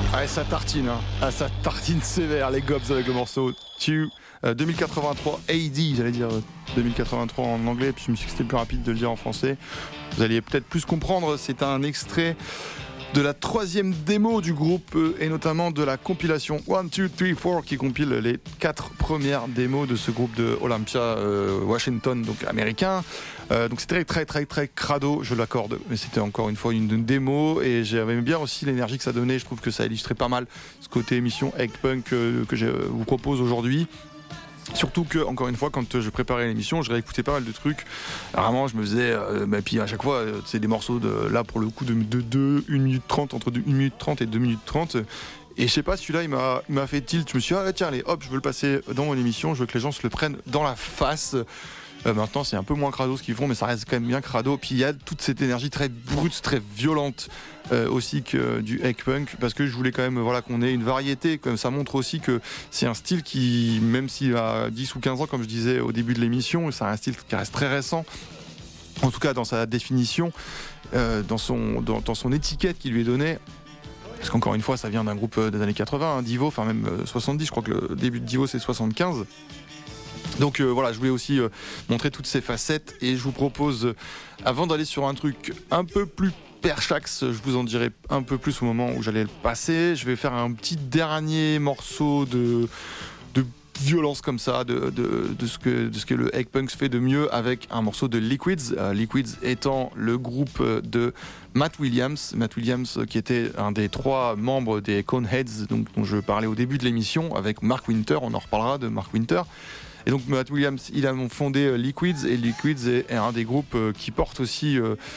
Ah, ça tartine, hein. Ah, ça tartine sévère, les Gobs avec le morceau Two. 2083 AD, j'allais dire 2083 en anglais, puis je me suis dit que c'était plus rapide de le dire en français. Vous alliez peut-être plus comprendre, c'est un extrait de la 3e démo du groupe et notamment de la compilation 1, 2, 3, 4 qui compile les 4 premières démos de ce groupe de Olympia Washington, donc américain. Donc c'était très crado, je l'accorde, mais c'était encore une fois une démo et j'aimais bien aussi l'énergie que ça donnait. Je trouve que ça illustrait pas mal ce côté émission Egg Punk que je vous propose aujourd'hui. Surtout que, encore une fois, quand je préparais l'émission, je réécoutais pas mal de trucs. Alors, vraiment, je me faisais, puis à chaque fois, c'est des morceaux là pour le coup de 1 minute 30, entre 1 minute 30 et 2 minutes 30. Et je sais pas, celui-là, il m'a fait tilt. Je me suis dit, tiens, allez, hop, je veux le passer dans mon émission, je veux que les gens se le prennent dans la face. Maintenant, c'est un peu moins crado ce qu'ils font, mais ça reste quand même bien crado. Puis il y a toute cette énergie très brute, très violente aussi que du egg punk, parce que je voulais quand même qu'on ait une variété. Comme ça montre aussi que c'est un style qui, même s'il a 10 ou 15 ans, comme je disais au début de l'émission, c'est un style qui reste très récent. En tout cas, dans sa définition, dans son étiquette qui lui est donnée. Parce qu'encore une fois, ça vient d'un groupe des années 80, Divo, enfin même 70, je crois que le début de Divo c'est 75. Donc je voulais aussi montrer toutes ces facettes et je vous propose, avant d'aller sur un truc un peu plus perchax, je vous en dirai un peu plus au moment où j'allais le passer, je vais faire un petit dernier morceau de violence comme ça, de ce que le egg punk fait de mieux avec un morceau de Liquids. Liquids étant le groupe de Matt Williams qui était un des 3 membres des Coneheads dont je parlais au début de l'émission avec Mark Winter, on en reparlera de Mark Winter. Et donc Matt Williams, il a fondé Liquids et Liquids est un des groupes qui porte aussi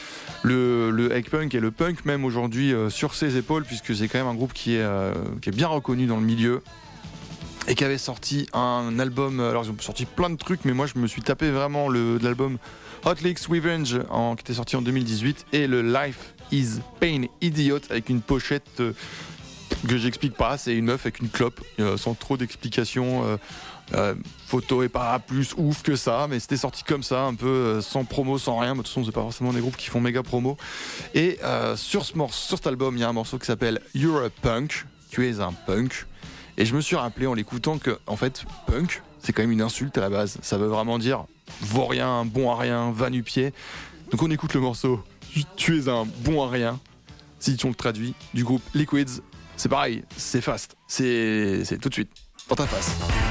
le egg punk et le punk même aujourd'hui sur ses épaules, puisque c'est quand même un groupe qui est bien reconnu dans le milieu et qui avait sorti un album. Alors ils ont sorti plein de trucs, mais moi je me suis tapé vraiment l'album Hot Licks Revenge qui était sorti en 2018 et le Life is Pain Idiot avec une pochette que j'explique pas, c'est une meuf avec une clope sans trop d'explications. Photo et pas plus ouf que ça, mais c'était sorti comme ça, un peu sans promo, sans rien. Mais de toute façon, c'est pas forcément des groupes qui font méga promo. Et sur cet album, il y a un morceau qui s'appelle You're a Punk. Tu es un punk. Et je me suis rappelé en l'écoutant que, en fait, punk, c'est quand même une insulte à la base. Ça veut vraiment dire vaurien, bon à rien, va nu-pied. Donc on écoute le morceau Tu es un bon à rien, si on le traduit, du groupe Liquids. C'est pareil, c'est fast, c'est tout de suite, dans ta face.